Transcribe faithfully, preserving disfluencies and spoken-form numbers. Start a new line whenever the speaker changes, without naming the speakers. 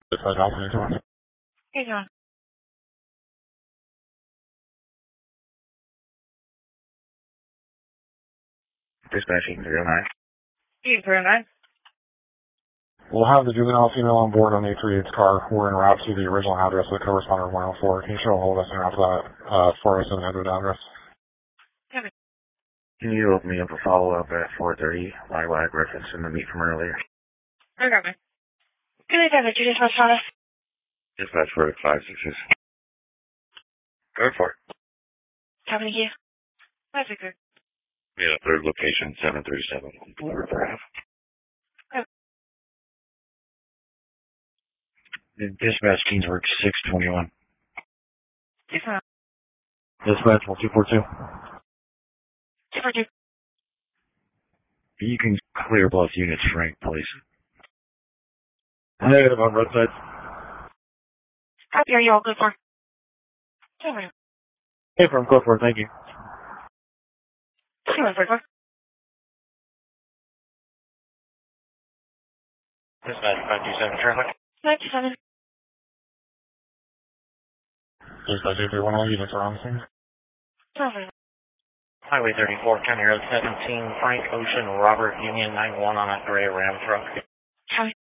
Dispatch Alpha Newton.
Hey, John.
Dispatching zero nine.
Hey, zero nine.
We'll have the juvenile female on board on the eight thirty-eight's car. We're en route to the original address of the co-responder one oh four. Can you show a hold us en route to that uh, four oh seven Edward address?
Okay.
Can you open me up a follow-up at four thirty, Lilac, referencing the meet from earlier?
Okay. Good day, David. You just must on us.
Dispatch for five sixes. Go for it.
How many you? That's a good.
Yeah, third location, seven three seven. Blue River Ave. Dispatch Kingsburg six twenty-one.
Six one.
Dispatch one two four two.
Two four two.
You can clear both units, Frank, please.
Negative on roadside.
Copy. Are you all good for? Two one.
Hey, from go for it. Thank you.
Two one four four.
Dispatch five two seven, traffic.
Five two seven.
Dispatch eight three one one, units are on the scene.
Perfect.
Highway thirty-four, County Road seventeen, Frank Ocean, Robert Union nine one on a gray Ram truck.